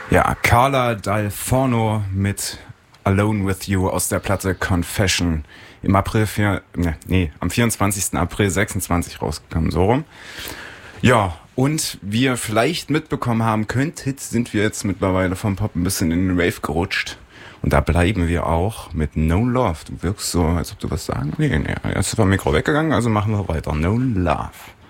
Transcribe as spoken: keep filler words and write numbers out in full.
Ja, Carla Dal Forno mit Alone With You aus der Platte Confession. Im April, vier, ne, nee, am vierundzwanzigsten April sechsundzwanzig rausgekommen, so rum. Ja, und wie ihr vielleicht mitbekommen haben könntet, sind wir jetzt mittlerweile vom Pop ein bisschen in den Rave gerutscht. Und da bleiben wir auch mit No Love. Du wirkst so, als ob du was sagen willst. Nee, nee, jetzt ist das Mikro weggegangen, also machen wir weiter. No Love.